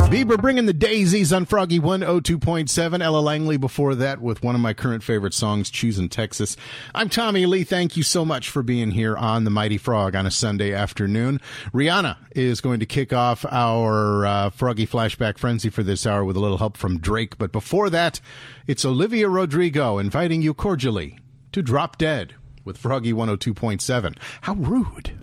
Bieber bringing the daisies on Froggy 102.7. Ella Langley before that with one of my current favorite songs, Choosing Texas. I'm Tommy Lee. Thank you so much for being here on the Mighty Frog on a Sunday afternoon. Rihanna is going to kick off our Froggy Flashback Frenzy for this hour with a little help from Drake. But before that, it's Olivia Rodrigo inviting you cordially to Drop Dead with Froggy 102.7. How rude.